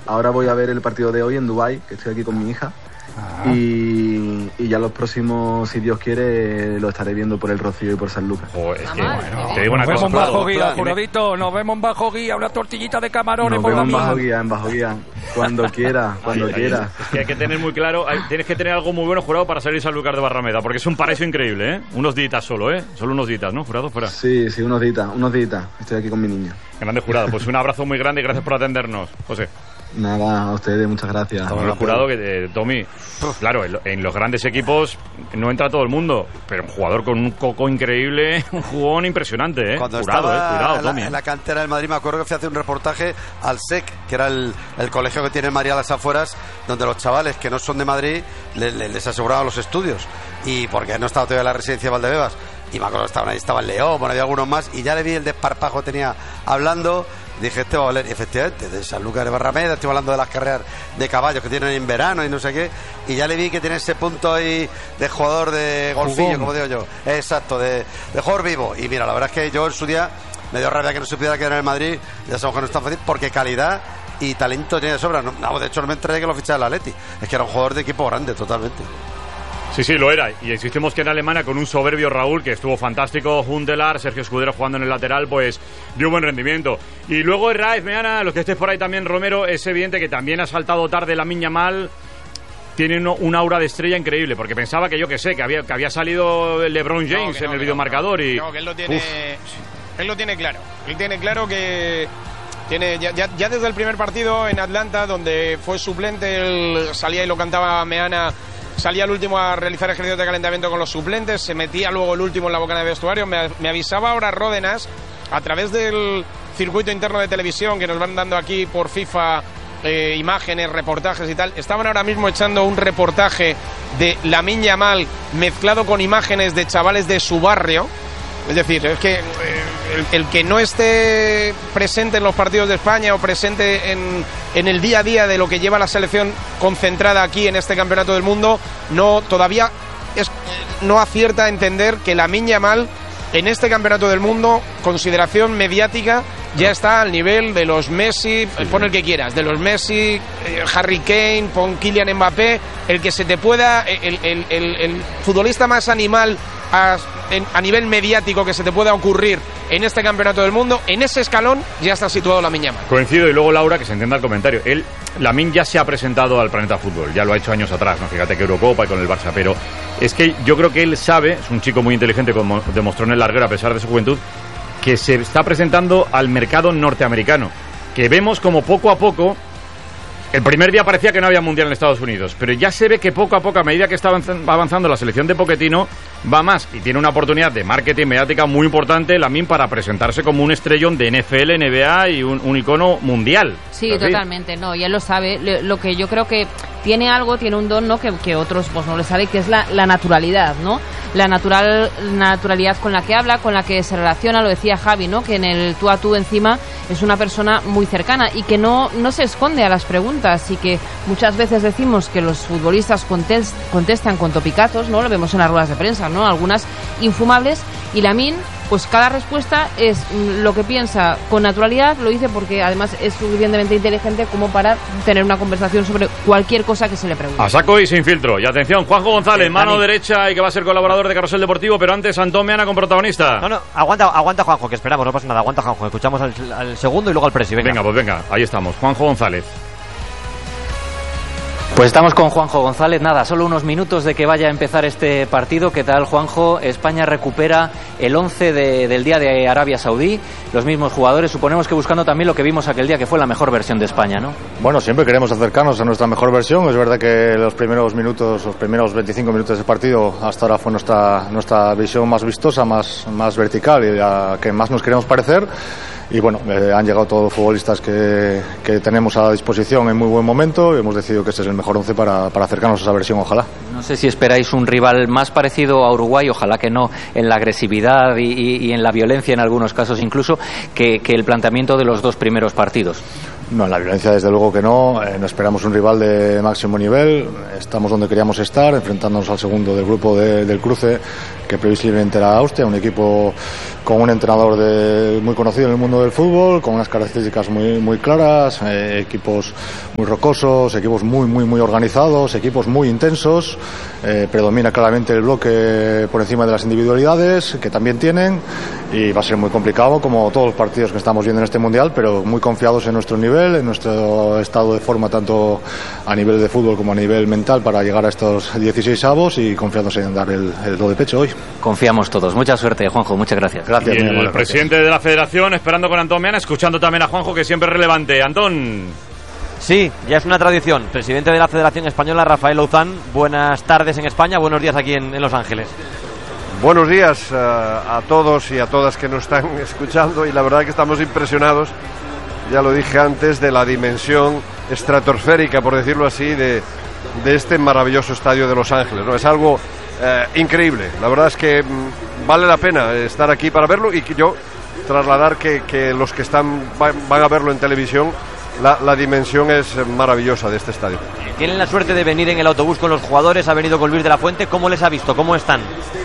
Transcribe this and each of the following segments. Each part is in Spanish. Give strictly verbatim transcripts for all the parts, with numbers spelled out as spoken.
ahora voy a ver el partido de hoy en Dubái, que estoy aquí con mi hija. Ah. Y, y ya los próximos, si Dios quiere, lo estaré viendo por el Rocío y por San Lucas. Oh, es que, bueno, te digo una nos cosa, vemos bajo guía, plan, juradito, nos vemos en bajo guía, una tortillita de camarones. Nos por vemos la en bajo guía, en bajo guía, cuando quiera, cuando ay, quiera. Es que hay que tener muy claro, hay, tienes que tener algo muy bueno, jurado, para salir a Sanlúcar de Barrameda, porque es un paraíso increíble, ¿eh? Unos días solo, ¿eh? Solo unos días, ¿no, jurado? Fuera. Sí, sí, unos días, unos días. Estoy aquí con mi niña. Grande, jurado. Pues un abrazo muy grande y gracias por atendernos, José. Nada, a ustedes, muchas gracias. Tommy, jurado que, eh, Tommy, claro, en, en los grandes equipos no entra todo el mundo, pero un jugador con un coco increíble, un jugón impresionante, ¿eh? Cuando Jurado, estaba eh, cuidado, en, la, Tommy. en la cantera del Madrid, me acuerdo que fui a hacer un reportaje al S E C, que era el, el colegio que tiene María las Afueras, donde los chavales que no son de Madrid les, les aseguraban los estudios, y porque no estaba todavía la residencia de Valdebebas, y me acuerdo que estaban ahí, estaba el León, bueno, había algunos más, y ya le vi el desparpajo que tenía hablando. Dije, este va a valer, y efectivamente, de Sanlúcar de Barrameda, estoy hablando de las carreras de caballos que tienen en verano y no sé qué, y ya le vi que tiene ese punto ahí de jugador de golfillo, Jugón. Como digo yo, exacto, de, de jugador vivo. Y mira, la verdad es que yo en su día me dio rabia que no se pudiera quedar en el Madrid, ya sabemos que no es tan fácil, porque calidad y talento tiene de sobra. No, no, de hecho no me enteré que lo fichara el Atleti, es que era un jugador de equipo grande, totalmente. Sí, sí, lo era. Y insistimos que en Alemania, con un soberbio Raúl, que estuvo fantástico, Huntelaar, Sergio Escudero jugando en el lateral, pues dio buen rendimiento. Y luego Herraiz, Meana, los que estéis por ahí también, Romero, es evidente que también ha saltado tarde Lamine Yamal. Tiene uno, un aura de estrella increíble, porque pensaba que yo que sé, que había, que había salido LeBron James no, no, en el videomarcador. No, y... no, que él lo tiene, él lo tiene claro. Él tiene claro que... Tiene ya, ya, ya desde el primer partido en Atlanta, donde fue suplente, él salía y lo cantaba Meana. Salía el último a realizar ejercicios de calentamiento con los suplentes, se metía luego el último en la bocana de vestuario. Me, me avisaba ahora Ródenas, a través del circuito interno de televisión que nos van dando aquí por FIFA, eh, imágenes, reportajes y tal. Estaban ahora mismo echando un reportaje de Lamine Yamal mezclado con imágenes de chavales de su barrio. Es decir, es que eh, el, el que no esté presente en los partidos de España o presente en, en el día a día de lo que lleva la selección concentrada aquí en este campeonato del mundo, no todavía es, no acierta a entender que Lamine Yamal en este campeonato del mundo, consideración mediática, ya está al nivel de los Messi, sí, pon el que quieras, de los Messi, eh, Harry Kane, pon Kylian Mbappé, el que se te pueda, el, el, el, el futbolista más animal a, en, a nivel mediático que se te pueda ocurrir en este campeonato del mundo, en ese escalón ya está situado Lamine Yamal. Coincido, y luego Laura, que se entienda el comentario, él, Lamine ya se ha presentado al Planeta Fútbol, ya lo ha hecho años atrás, ¿no? Fíjate que Eurocopa y con el Barça, pero es que yo creo que él sabe, es un chico muy inteligente, como demostró en el larguero a pesar de su juventud, que se está presentando al mercado norteamericano, que vemos como poco a poco, el primer día parecía que no había mundial en Estados Unidos, pero ya se ve que poco a poco, a medida que está avanzando la selección de Pochettino, va más, y tiene una oportunidad de marketing mediática muy importante, Lamine, para presentarse como un estrellón de N F L, N B A y un, un icono mundial. Sí, ¿así? Totalmente, no, y él lo sabe. Lo que yo creo que tiene algo, tiene un don, ¿no?, que, que otros pues no le saben, que es la, la naturalidad, ¿no? La natural naturalidad con la que habla, con la que se relaciona, lo decía Javi, ¿no?, que en el tú a tú encima es una persona muy cercana y que no, no se esconde a las preguntas, y que muchas veces decimos que los futbolistas contest, contestan con topicazos, ¿no? Lo vemos en las ruedas de prensa, ¿no? Algunas infumables, y Lamine, pues cada respuesta es lo que piensa con naturalidad, lo dice porque además es suficientemente inteligente como para tener una conversación sobre cualquier cosa que se le pregunte. A saco y sin filtro. Y atención, Juanjo González, mano derecha y que va a ser colaborador de Carrusel Deportivo, pero antes Antón Meana con protagonista. No, no, aguanta, aguanta Juanjo, que esperamos, no pasa nada, aguanta Juanjo, escuchamos al, al segundo y luego al presi, venga. Venga, pues venga, ahí estamos, Juanjo González. Pues estamos con Juanjo González, nada, solo unos minutos de que vaya a empezar este partido. ¿Qué tal, Juanjo? España recupera el once de, del día de Arabia Saudí, los mismos jugadores, suponemos que buscando también lo que vimos aquel día, que fue la mejor versión de España, ¿no? Bueno, siempre queremos acercarnos a nuestra mejor versión. Es verdad que los primeros minutos, los primeros veinticinco minutos del partido hasta ahora fue nuestra, nuestra visión más vistosa, más, más vertical y la que más nos queremos parecer. Y bueno, eh, han llegado todos los futbolistas que, que tenemos a disposición en muy buen momento y hemos decidido que este es el mejor once para, para acercarnos a esa versión, ojalá. No sé si esperáis un rival más parecido a Uruguay, ojalá que no, en la agresividad y, y, y en la violencia en algunos casos incluso, que, que el planteamiento de los dos primeros partidos. No, en la violencia desde luego que no, eh, no esperamos un rival de máximo nivel, estamos donde queríamos estar, enfrentándonos al segundo del grupo de, del cruce, que previsiblemente era Austria, un equipo con un entrenador de, muy conocido en el mundo del fútbol, con unas características muy, muy claras, eh, equipos muy rocosos, equipos muy, muy, muy organizados, equipos muy intensos, eh, predomina claramente el bloque por encima de las individualidades, que también tienen, y va a ser muy complicado, como todos los partidos que estamos viendo en este Mundial, pero muy confiados en nuestro nivel, en nuestro estado de forma, tanto a nivel de fútbol como a nivel mental, para llegar a estos dieciséis avos y confiados en dar el, el do de pecho hoy. Confiamos todos. Mucha suerte, Juanjo. Muchas gracias. Gracias. Y el bueno, presidente gracias. de la Federación esperando con Antón Meana, escuchando también a Juanjo, que siempre es relevante. Antón. Sí, ya es una tradición. Presidente de la Federación Española, Rafael Louzán. Buenas tardes en España, buenos días aquí en, en Los Ángeles. Buenos días uh, a todos y a todas que nos están escuchando, y la verdad que estamos impresionados, ya lo dije antes, de la dimensión estratosférica, por decirlo así, de, de este maravilloso estadio de Los Ángeles, ¿no? Es algo eh, increíble. La verdad es que mm, vale la pena estar aquí para verlo, y que yo trasladar que, que los que están van, van a verlo en televisión, la, la dimensión es maravillosa de este estadio. Tienen la suerte de venir en el autobús con los jugadores, ha venido con Luis de la Fuente. ¿Cómo les ha visto? ¿Cómo están?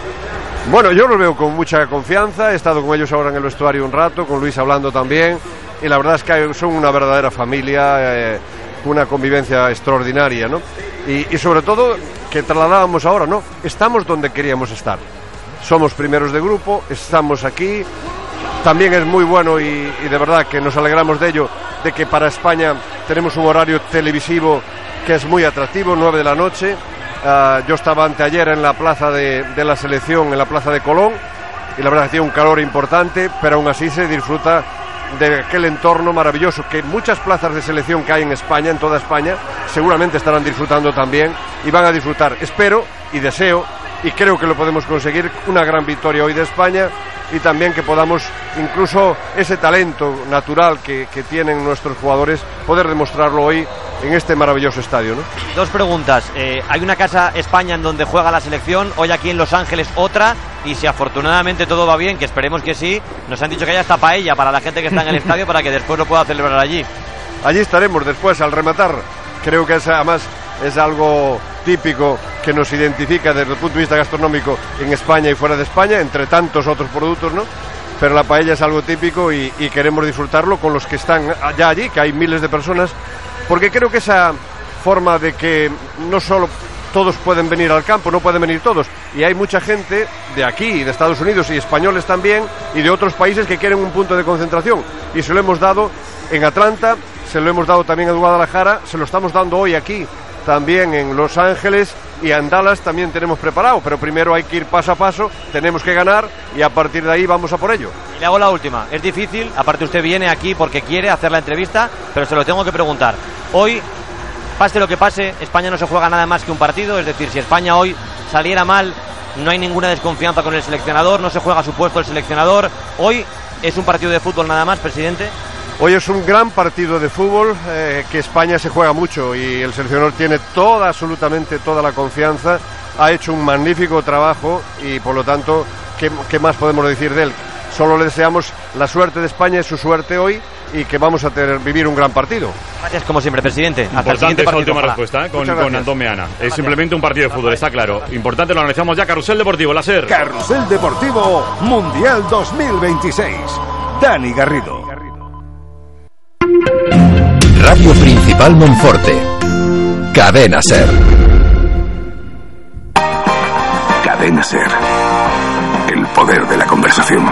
Bueno, yo los veo con mucha confianza, he estado con ellos ahora en el vestuario un rato, con Luis hablando también, y la verdad es que son una verdadera familia, eh, una convivencia extraordinaria, ¿no? Y, y sobre todo, que trasladábamos ahora, ¿no? Estamos donde queríamos estar. Somos primeros de grupo, estamos aquí. También es muy bueno, y, y de verdad que nos alegramos de ello, de que para España tenemos un horario televisivo que es muy atractivo, nueve de la noche. Uh, yo estaba anteayer en la plaza de, de la selección, en la plaza de Colón, y la verdad que tiene un calor importante, pero aún así se disfruta de aquel entorno maravilloso que muchas plazas de selección que hay en España, en toda España, seguramente estarán disfrutando también, y van a disfrutar. Espero y deseo, y creo que lo podemos conseguir, una gran victoria hoy de España, y también que podamos, incluso ese talento natural que, que tienen nuestros jugadores, poder demostrarlo hoy en este maravilloso estadio, ¿no? Dos preguntas. Eh, hay una casa España en donde juega la selección, hoy aquí en Los Ángeles otra, y si afortunadamente todo va bien, que esperemos que sí, nos han dicho que hay hasta paella para la gente que está en el estadio, para que después lo pueda celebrar allí. Allí estaremos después al rematar. Creo que es, además es algo típico que nos identifica desde el punto de vista gastronómico en España y fuera de España, entre tantos otros productos, ¿no? Pero la paella es algo típico, y, y queremos disfrutarlo con los que están ya allí, que hay miles de personas, porque creo que esa forma de que no solo todos pueden venir al campo, no pueden venir todos, y hay mucha gente de aquí, de Estados Unidos, y españoles también, y de otros países que quieren un punto de concentración, y se lo hemos dado en Atlanta, se lo hemos dado también en Guadalajara, se lo estamos dando hoy aquí también en Los Ángeles, y en Dallas también tenemos preparado, pero primero hay que ir paso a paso, tenemos que ganar, y a partir de ahí vamos a por ello. Y le hago la última, es difícil, aparte usted viene aquí porque quiere hacer la entrevista, pero se lo tengo que preguntar. Hoy, pase lo que pase, España no se juega nada más que un partido, es decir, si España hoy saliera mal, no hay ninguna desconfianza con el seleccionador, no se juega su puesto el seleccionador. Hoy es un partido de fútbol nada más, presidente. Hoy es un gran partido de fútbol, eh, que España se juega mucho, y el seleccionador tiene toda, absolutamente toda la confianza, ha hecho un magnífico trabajo, y por lo tanto, ¿qué, qué más podemos decir de él? Solo le deseamos la suerte de España, es su suerte hoy, y que vamos a tener, vivir un gran partido. Gracias como siempre, presidente. Hasta Importante el siguiente esa partido, última ojalá. respuesta, ¿eh? con, Muchas con gracias. Antón Meana. Es simplemente un partido de fútbol, está claro. Importante, lo analizamos ya. Carrusel Deportivo, la SER. Carrusel Deportivo Mundial dos mil veintiséis. Dani Garrido. Radio Principal Monforte. Cadena SER. Cadena SER. El poder de la conversación.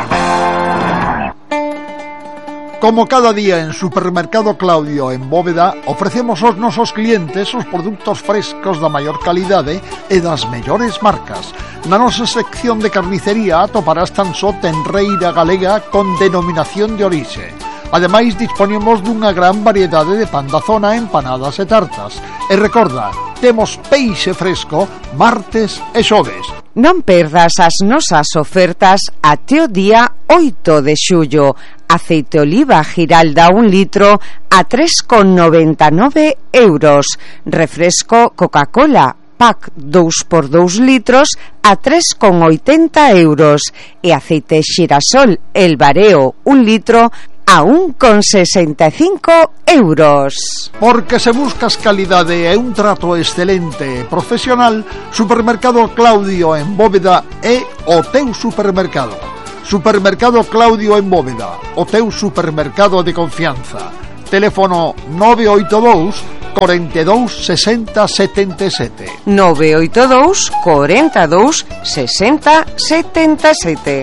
Como cada día en Supermercado Claudio en Bóveda, ofrecemos aos nosos clientes os produtos frescos da maior calidade e das mellores marcas. Na nosa sección de carnicería atoparás tan só tenreira galega con denominación de orixe. Ademais, disponemos dunha gran variedade de pan da zona, empanadas e tartas. E recorda, temos peixe fresco martes e xoves. Non perdas as nosas ofertas até o día oito de xullo. Aceite oliva Giralda un litro a tres con noventa e nove euros. Refresco Coca-Cola pack dous por dous litros a tres con oitenta euros. E aceite xirasol El Bareo un litro a un con sesenta e cinco euros. Porque se buscas calidade e un trato excelente e profesional, Supermercado Claudio en Bóveda é o teu supermercado. Supermercado Claudio en Bóveda, o teu supermercado de confianza. Teléfono nove oito dous, cuarenta y dos, sesenta, setenta y siete. nove oito dous, cuarenta y dos, sesenta, setenta y siete.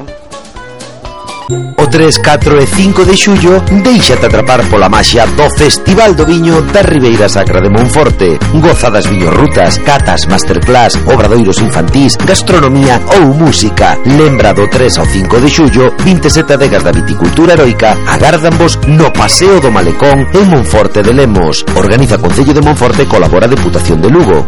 O tres, catro e cinco de xullo déixate atrapar pola maxia do Festival do Viño da Ribeira Sacra de Monforte. Goza das viñorrutas, catas, masterclass, obradoiros infantís, gastronomía ou música. Lembra do tres ao cinco de xullo, vinte e sete adegas da viticultura heroica agárdanvos no Paseo do Malecón en Monforte de Lemos. Organiza Concello de Monforte e colabora Deputación de Lugo.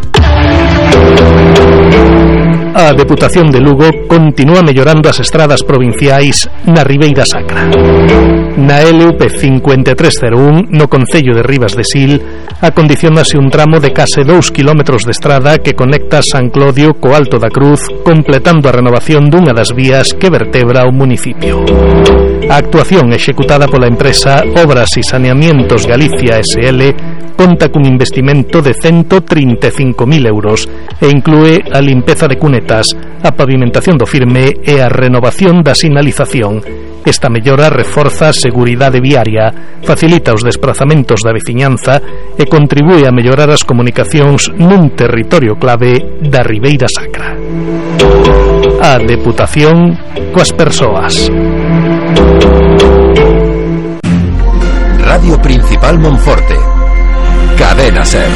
A Deputación de Lugo continúa mellorando as estradas provinciais na Ribeira Sacra. Na L U P cinco tres cero un, no Concello de Ribas de Sil, acondicionase un tramo de case dous kilómetros de estrada que conecta San Clodio co Alto da Cruz, completando a renovación dunha das vías que vertebra o municipio. A actuación executada pola empresa Obras y Saneamientos Galicia S L conta cun investimento de ciento treinta e cinco mil euros e inclúe a limpeza de cunetas, a pavimentación do firme e a renovación da sinalización. Esta mellora reforza a seguridade viaria, facilita os desplazamentos da veciñanza e contribúe a mellorar as comunicacións nun territorio clave da Ribeira Sacra. A Deputación coas persoas. Radio Principal Monforte. Cadena Ser.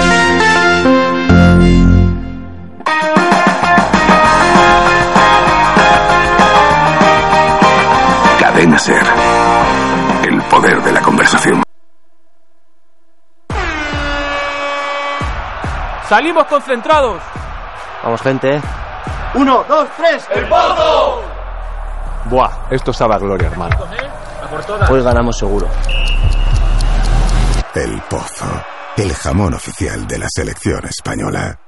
Cadena Ser. El poder de la conversación. Salimos concentrados. Vamos, gente. Uno, dos, tres. ¡El Pozo! Buah, esto sabe a gloria, hermano. Hoy ganamos seguro. El Pozo, el jamón oficial de la selección española.